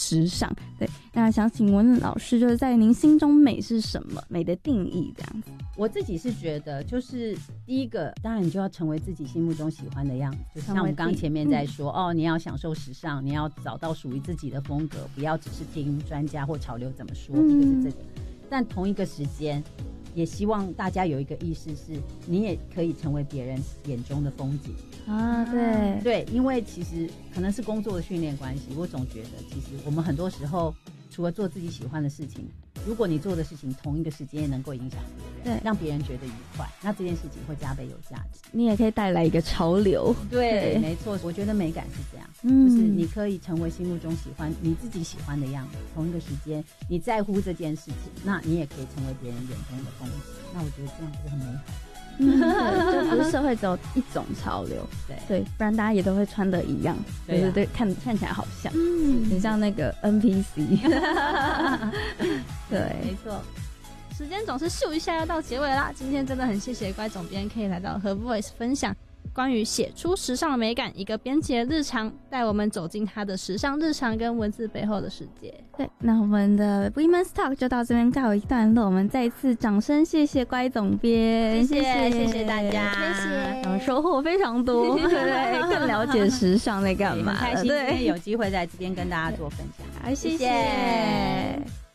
时尚。对，那想请问老师，就是在您心中美是什么？美的定义这样子。 我自己是觉得，就是第一个，当然你就要成为自己心目中喜欢的样子，就像我们刚刚前面在说，你要享受时尚，你要找到属于自己的风格，不要只是听专家或潮流怎么说，一个是这个。但同一个时间，也希望大家有一个意识是，你也可以成为别人眼中的风景啊。 对，因为其实可能是工作的训练关系，我总觉得其实我们很多时候除了做自己喜欢的事情，如果你做的事情同一个时间能够影响别人，让别人觉得愉快，那这件事情会加倍有价值。 你也可以带来一个潮流。 对，没错，我觉得美感是这样，就是你可以成为心目中喜欢你自己喜欢的样子，同一个时间你在乎这件事情，那你也可以成为别人眼中的风景。那我觉得这样就很美好。 就不是社会只有一种潮流，对，不然大家也都会穿的一样，对，看起来好像，很像那个 NPC。对， 没错。时间总是咻一下要到结尾啦，今天真的很谢谢乖总编可以来到Her Voice 分享关于写出时尚的美感，一个编辑的日常，带我们走进他的时尚日常跟文字背后的世界。 对，那我们的 Women's Talk 就到这边告一段落，我们再一次掌声谢谢乖总编， 谢谢大家， 谢谢， 然后收获非常多，对，更了解时尚在干嘛， 很开心今天有机会在这边跟大家做分享， 好，谢谢。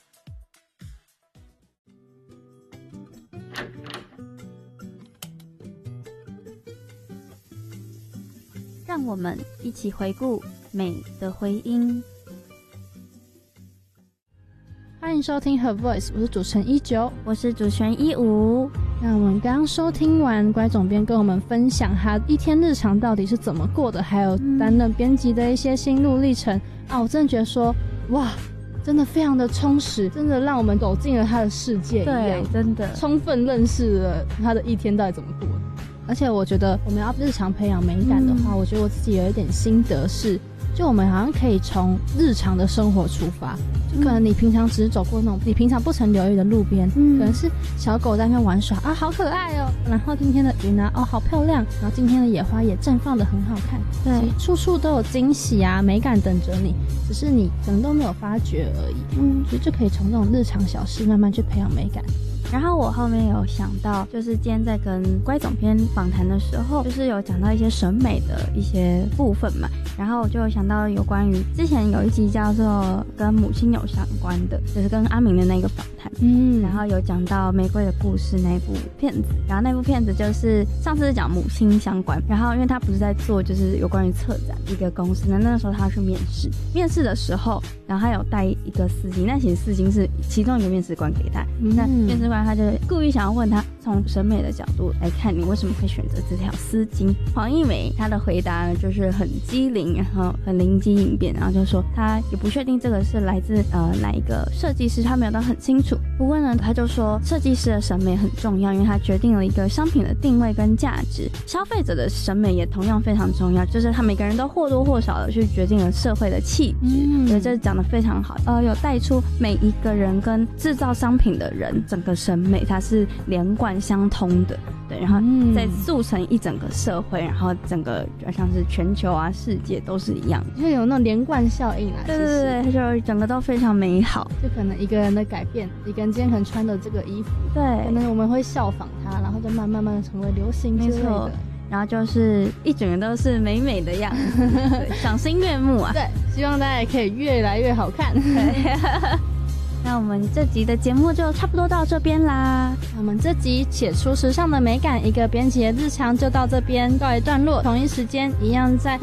让我们一起回顾美的回音。 欢迎收听 Her Voice， 我是主持人19， 我是主持人15。 那我们刚刚收听完乖总编跟我们分享他一天日常到底是怎么过的，还有担任编辑的一些心路历程啊，我真的觉得说，哇，真的非常的充实，真的让我们走进了他的世界一样， 对，真的充分认识了他的一天到底怎么过的。而且我觉得我们要日常培养美感的话，我觉得我自己有一点心得是，就我们好像可以从日常的生活出发，就可能你平常只是走过那种你平常不曾留意的路边，可能是小狗在那边玩耍啊，好可爱哦，然后今天的云啊，哦，好漂亮，然后今天的野花也绽放得很好看，对，处处都有惊喜啊，美感等着你，只是你可能都没有发觉而已，所以就可以从这种日常小事慢慢去培养美感。 然后我后面有想到，就是今天在跟乖总编访谈的时候，就是有讲到一些审美的一些部分嘛，然后我就有想到有关于之前有一集叫做跟母亲有相关的，就是跟阿明的那个访谈，然后有讲到玫瑰的故事那部片子，然后那部片子就是上次是讲母亲相关，然后因为他不是在做就是有关于策展一个公司，那时候他去面试的时候，然后他有带一个丝巾，那其实丝巾是其中一个面试官给他，那面试官他就故意想要问他从审美的角度来看，你为什么会选择这条丝巾？黄一梅她的回答呢，就是很机灵，然后很灵机应变，然后就说她也不确定这个是来自哪一个设计师，她没有到很清楚。不过呢，她就说设计师的审美很重要，因为它决定了一个商品的定位跟价值。消费者的审美也同样非常重要，就是他每个人都或多或少的去决定了社会的气质。所以这讲得非常好，有带出每一个人跟制造商品的人整个审美它是连贯相通的，对，然后再塑成一整个社会，然后整个像是全球啊世界都是一样的， 就有那种连贯效应啊。 对，就整个都非常美好。 就可能一个人的改变，一个人今天可能穿的这个衣服， 对， 可能我们会效仿他，然后就慢慢的成为流行之类的。没错， 然后就是一整个都是美美的样子，对，赏心悦目啊。 对，希望大家也可以越来越好看。 那我们这集的节目就差不多到这边啦。 我们这集写出时尚的美感，一个编辑的日常就到这边告一段落。同一时间一样在